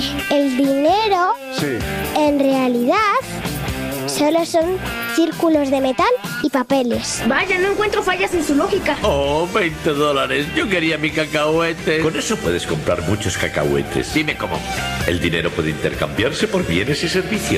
el dinero Sí. en realidad solo son círculos de metal y papeles. Vaya, no encuentro fallas en su lógica. Oh, $20. Yo quería mi cacahuete. Con eso puedes comprar muchos cacahuetes. Dime cómo. El dinero puede intercambiarse por bienes y servicios.